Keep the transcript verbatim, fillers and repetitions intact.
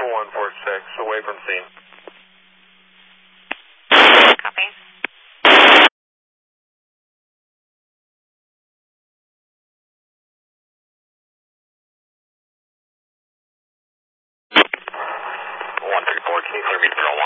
one four six, away from scene. Copy. one three four, can you clear me to zero one?